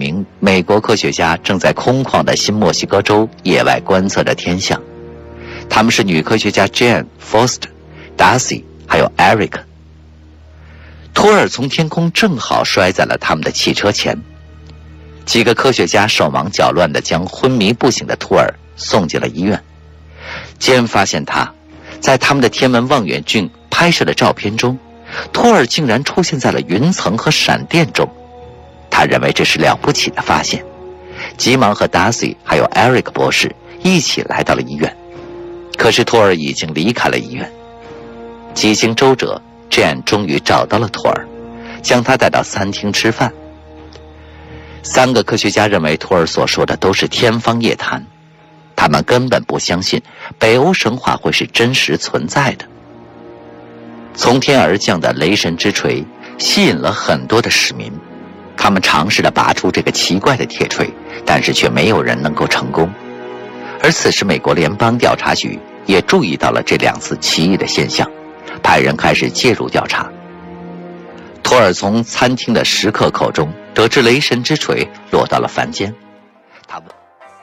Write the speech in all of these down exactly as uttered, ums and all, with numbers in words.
名美国科学家正在空旷的新墨西哥州野外观测着天象。他们是女科学家 Jane、Foster、Darcy 还有 Eric。 托尔从天空正好摔在了他们的汽车前，几个科学家手忙脚乱地将昏迷不醒的托尔送进了医院。Jane发现他在他们的天文望远镜拍摄的照片中，托尔竟然出现在了云层和闪电中。他认为这是了不起的发现，急忙和 Darcy 还有 Eric 博士一起来到了医院。可是托尔已经离开了医院。几经周折， Jane 终于找到了托尔，将他带到餐厅吃饭。三个科学家认为托尔所说的都是天方夜谭，他们根本不相信北欧神话会是真实存在的。从天而降的雷神之锤吸引了很多的市民，他们尝试着拔出这个奇怪的铁锤，但是却没有人能够成功。而此时美国联邦调查局也注意到了这两次奇异的现象，派人开始介入调查。托尔从餐厅的食客口中得知雷神之锤落到了凡间，他问：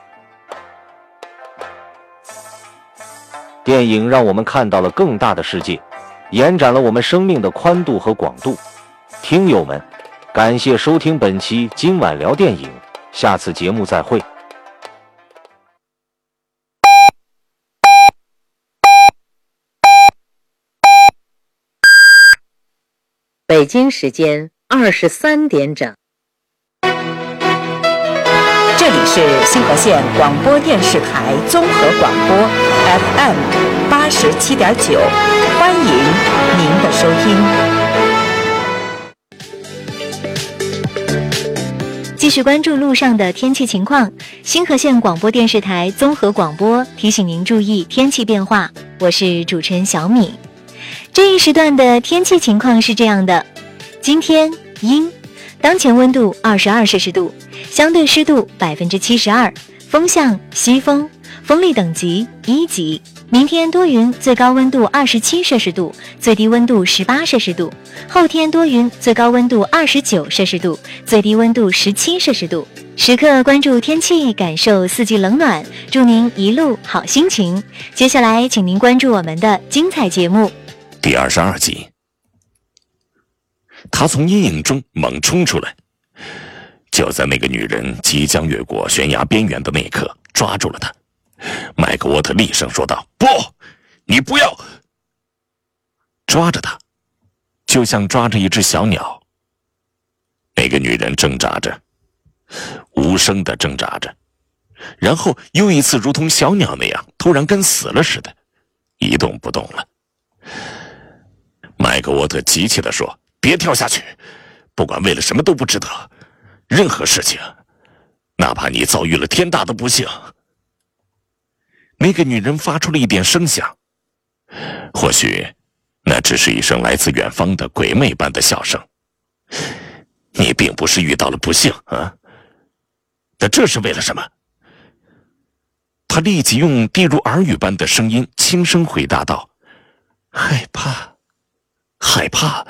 电影让我们看到了更大的世界，延展了我们生命的宽度和广度。听友们，感谢收听本期今晚聊电影，下次节目再会。 北京时间二十三点整。 这里是星河县广播电视台综合广播 F M 八十七点九，欢迎您的收听。继续关注路上的天气情况，星河县广播电视台综合广播提醒您注意天气变化，我是主持人小米。这一时段的天气情况是这样的：今天阴，当前温度二十二摄氏度，相对湿度百分之七十二，风向西风，风力等级一级。明天多云，最高温度二十七摄氏度，最低温度十八摄氏度。后天多云，最高温度二十九摄氏度，最低温度十七摄氏度。时刻关注天气，感受四季冷暖，祝您一路好心情。接下来请您关注我们的精彩节目。 第二十二集，他从阴影中猛冲出来，就在那个女人即将越过悬崖边缘的那一刻，抓住了她。麦克沃特厉声说道：“不，你不要！”抓着她，就像抓着一只小鸟。那个女人挣扎着，无声地挣扎着，然后又一次如同小鸟那样，突然跟死了似的，一动不动了。麦克沃特急切地说：“别跳下去，不管为了什么都不值得，任何事情，哪怕你遭遇了天大的不幸。”那个女人发出了一点声响，或许那只是一声来自远方的鬼魅般的笑声。你并不是遇到了不幸啊，那这是为了什么？他立即用低如耳语般的声音轻声回答道：“害怕。害怕。”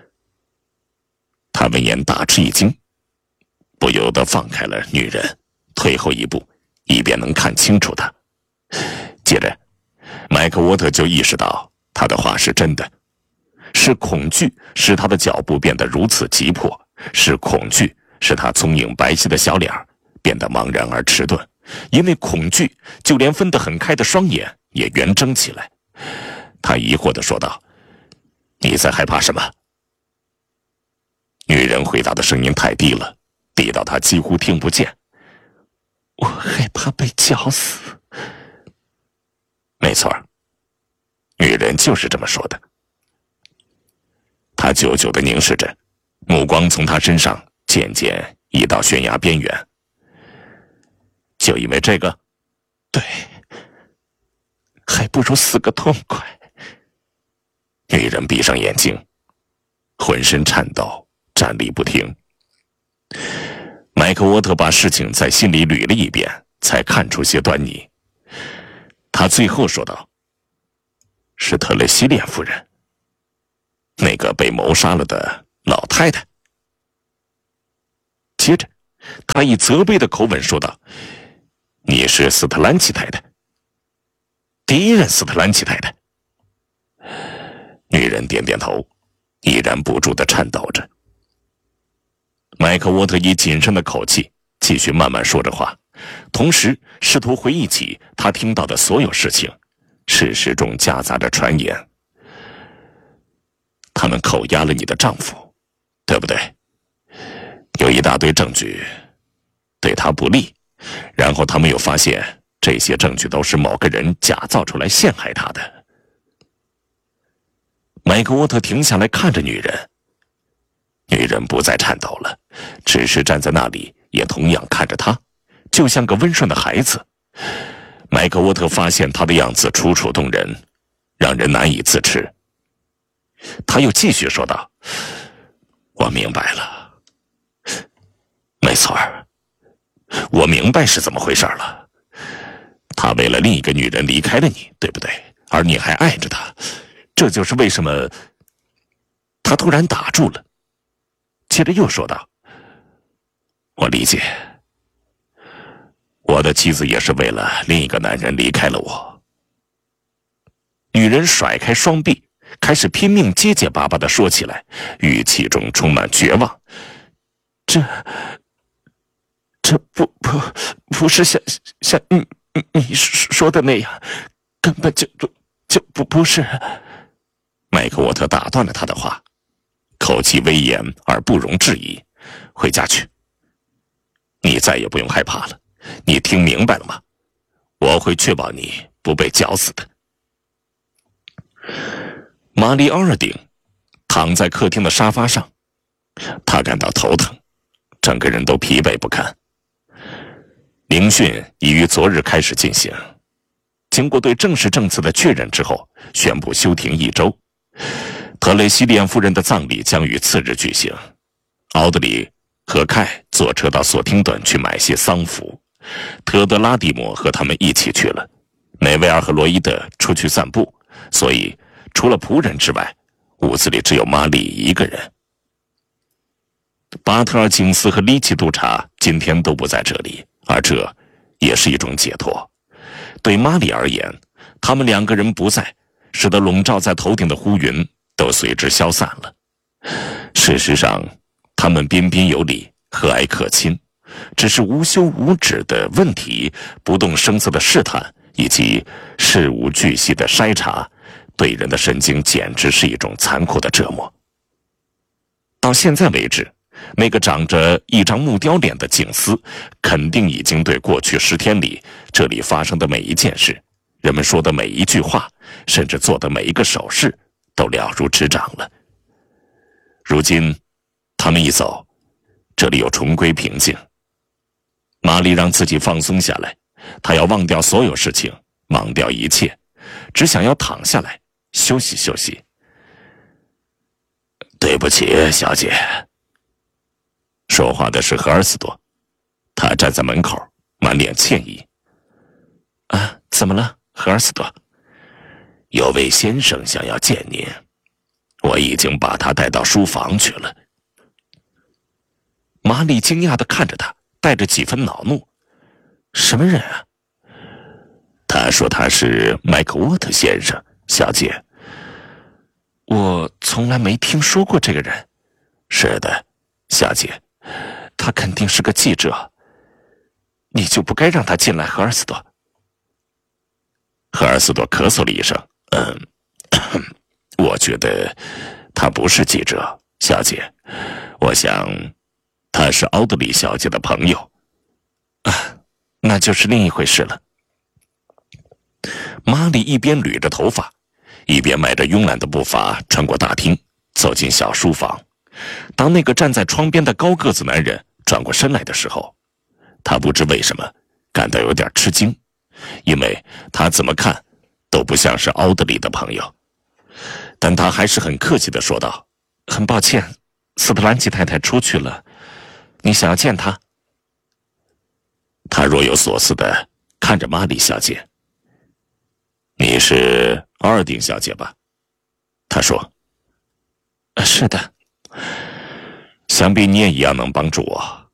他闻言大吃一惊，不由得放开了女人，退后一步，以便能看清楚她。接着麦克沃特就意识到他的话是真的，是恐惧使他的脚步变得如此急迫，是恐惧使他聪颖白皙的小脸变得茫然而迟钝，因为恐惧就连分得很开的双眼也圆睁起来。他疑惑地说道：“你在害怕什么？”女人回答的声音太低了，低到他几乎听不见。“我害怕被绞死。”没错，女人就是这么说的。她久久地凝视着，目光从她身上渐渐移到悬崖边缘。“就因为这个？”“对，还不如死个痛快。”女人闭上眼睛，浑身颤抖，站立不停。麦克沃特把事情在心里捋了一遍，才看出些端倪。他最后说道：“是特蕾西莲夫人，那个被谋杀了的老太太。”接着他以责备的口吻说道：“你是斯特兰奇太太，第一任斯特兰奇太太。”女人点点头，依然不住地颤抖着。麦克沃特以谨慎的口气继续慢慢说着话，同时试图回忆起他听到的所有事情，事实中夹杂着传言。他们扣押了你的丈夫，对不对？有一大堆证据对他不利，然后他们又发现这些证据都是某个人假造出来陷害他的。麦克沃特停下来看着女人，女人不再颤抖了，只是站在那里，也同样看着他，就像个温顺的孩子。麦克沃特发现他的样子楚楚动人，让人难以自持。他又继续说道：“我明白了，没错儿，我明白是怎么回事了。他为了另一个女人离开了你，对不对？而你还爱着他，这就是为什么……”他突然打住了，接着又说道：“我理解，我的妻子也是为了另一个男人离开了我。”女人甩开双臂，开始拼命结结巴巴地说起来，语气中充满绝望。这这不不不是像像你你你说的那样，根本就不就不不是。麦克沃特打断了他的话，口气威严而不容置疑：“回家去，你再也不用害怕了。你听明白了吗？我会确保你不被绞死的。”玛丽·奥尔丁躺在客厅的沙发上，她感到头疼，整个人都疲惫不堪。聆讯已于昨日开始进行，经过对正式证词的确认之后，宣布休庭一周。特雷西利安夫人的葬礼将于次日举行。奥德里和凯坐车到索汀顿去买些丧服，特德拉蒂摩和他们一起去了。梅维尔和罗伊德出去散步，所以除了仆人之外，屋子里只有玛丽一个人。巴特尔金斯和利奇督察今天都不在这里，而这也是一种解脱。对玛丽而言，他们两个人不在，使得笼罩在头顶的乌云都随之消散了。事实上，他们彬彬有礼，和蔼可亲，只是无休无止的问题、不动声色的试探以及事无巨细的筛查，对人的神经简直是一种残酷的折磨。到现在为止，那个长着一张木雕脸的警司肯定已经对过去十天里这里发生的每一件事、人们说的每一句话，甚至做的每一个手势都了如指掌了。如今他们一走，这里又重归平静。玛丽让自己放松下来，她要忘掉所有事情，忘掉一切，只想要躺下来休息休息。对不起，小姐。说话的是荷尔斯多，他站在门口，满脸歉意。啊，怎么了，荷尔斯多？有位先生想要见您，我已经把他带到书房去了。玛丽惊讶地看着他，带着几分恼怒。什么人啊？他说他是麦克沃特先生，小姐。我从来没听说过这个人。是的，小姐，他肯定是个记者。你就不该让他进来，荷尔斯多。荷尔斯多咳嗽了一声，嗯，我觉得他不是记者，小姐。我想他是奥德里小姐的朋友。啊，那就是另一回事了。玛丽一边捋着头发，一边迈着慵懒的步伐穿过大厅，走进小书房。当那个站在窗边的高个子男人转过身来的时候，他不知为什么感到有点吃惊，因为他怎么看都不像是奥德里的朋友。但他还是很客气地说道：“很抱歉，斯特兰奇太太出去了，你想要见她？”他若有所思地看着玛丽小姐。“你是奥尔丁小姐吧？”他说。“是的。想必你也一样能帮助我。